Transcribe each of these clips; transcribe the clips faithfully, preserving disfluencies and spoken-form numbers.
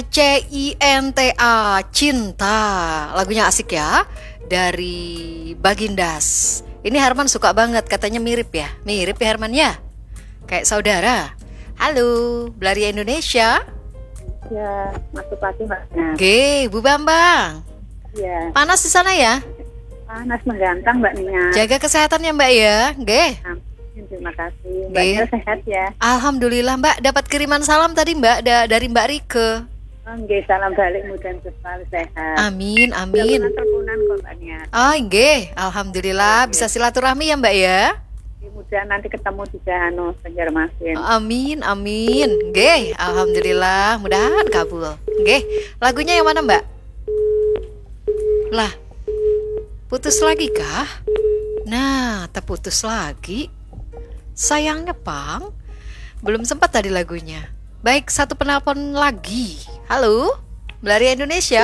C I N T A, Cinta. Lagunya asik ya, dari Bagindas. Ini Herman suka banget, katanya mirip ya. Mirip ya Herman ya? Kayak saudara. Halo, Belaria Indonesia. Ya, masuk lagi Mbak. Oke, Bu Bambang. Ya, Panas di sana ya? panas menggantang Mbak Nia. Jaga kesehatan ya Mbak ya. Oke. Amin, terima kasih. Mbak Oke. Nia sehat ya? Alhamdulillah Mbak, dapat kiriman salam tadi Mbak da- dari Mbak Rike. Oke, salam balik mudah selalu sehat. Amin, amin. Terpunan kok Mbak Nia. Oh, nggih, alhamdulillah bisa silaturahmi ya Mbak ya. Mudah nanti ketemu di Jano Banjarmasin. Amin, amin. Nggih, alhamdulillah, mudahan kabul. Nggih, lagunya yang mana Mbak? Lah, putus lagi kah? Nah, terputus lagi. Sayangnya Pang, belum sempat tadi lagunya. Baik, satu penelpon lagi. Halo, Belaria Indonesia.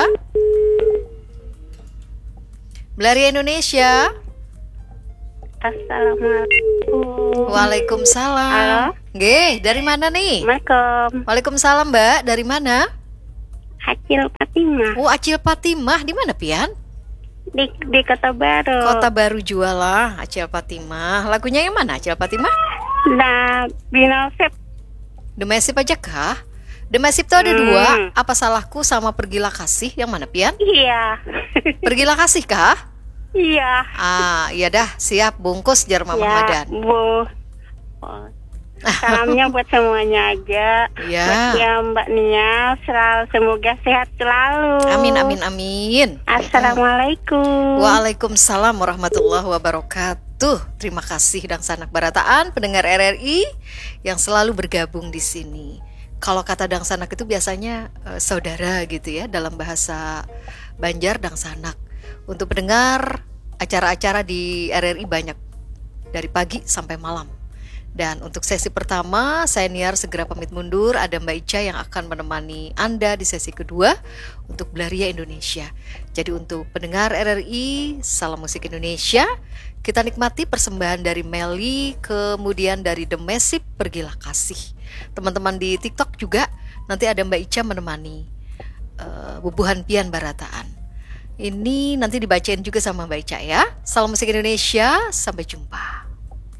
Belaria Indonesia. Assalamualaikum. Waalaikumsalam. Halo. Nggih, dari mana nih? Assalamualaikum. Waalaikumsalam Mbak, dari mana? Acil Fatimah Oh, Acil Fatimah, di mana Pian? di di Kota Baru. Kota Baru jualah, Acil Fatimah. Lagunya yang mana Acil Fatimah? Nah, Binalsep. The Massive aja kah? The Massive tuh ada Hmm. dua. Apa salahku sama Pergilah Kasih? Yang mana Pian? Iya. Pergilah Kasih kah? Iya. Ah, iya dah, siap bungkus jar Mama Ya, Madan. Bu. Oh. Salamnya buat semuanya aja. Iya. Buat ya Mbak Nia, selalu semoga sehat selalu. Amin, amin, amin. Assalamualaikum. Waalaikumsalam warahmatullahi wabarakatuh. Terima kasih dan sanak barataan pendengar R R I yang selalu bergabung di sini. Kalau kata dang sanak itu biasanya eh, saudara gitu ya dalam bahasa Banjar dang sanak. Untuk pendengar acara-acara di R R I banyak dari pagi sampai malam. Dan untuk sesi pertama, saya Niar segera pamit mundur. Ada Mbak Ica yang akan menemani Anda di sesi kedua untuk Belaria Indonesia. Jadi untuk pendengar R R I, salam musik Indonesia. Kita nikmati persembahan dari Meli, kemudian dari The Massive, Pergilah Kasih. Teman-teman di TikTok juga, nanti ada Mbak Ica menemani uh, Bubuhan Pian Barataan. Ini nanti dibacain juga sama Mbak Ica ya. Salam musik Indonesia, sampai jumpa.